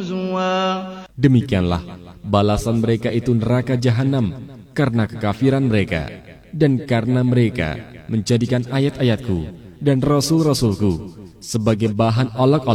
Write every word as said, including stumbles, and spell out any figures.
Demikianlah balasan mereka itu neraka jahanam karena kekafiran mereka dan karena mereka menjadikan ayat-ayatku dan rasul-rasulku sebagai bahan olok-olok